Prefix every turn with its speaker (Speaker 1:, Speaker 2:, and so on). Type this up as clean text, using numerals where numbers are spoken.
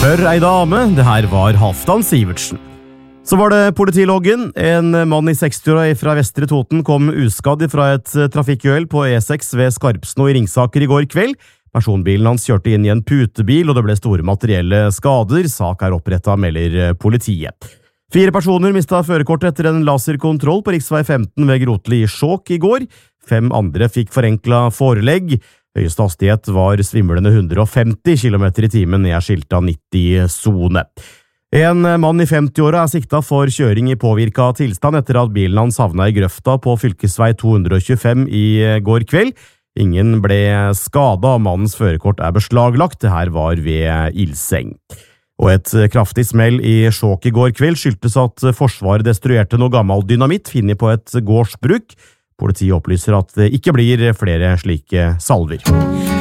Speaker 1: For ei dame, det her var Halvdan Sivertsen. Så var det politiloggen. En mann i 60-åra fra Vestre Toten kom uskadd fra et trafikkuhell på E6 ved Skarpsno i Ringsaker i går kveld. Personbilen hans kjørte inn i en putebil, og det ble store materielle skader. Sak er opprettet, melder politiet. 4 personer mistet førerkortet etter en laserkontroll på riksvei 15 ved Grotli i Skjåk i går. 5 andre fikk forenklet forelegg. Høyeste hastighet var svimlende 150 km i timen i skilta 90-zone. En mann i 50-åra sikta for kjøring i påvirket tilstand etter at bilen hans havnet i grøfta på fylkesvei 225 i går kveld. Ingen ble skadet, og mannens førerkort beslaglagt. Det her var ved Ilseng. Og et kraftig smell i Skjåk i går kveld skyldtes at Forsvaret destruerte noe gammel dynamitt finnet på et gårdsbruk. Politiet opplyser at det ikke blir flere slike salver.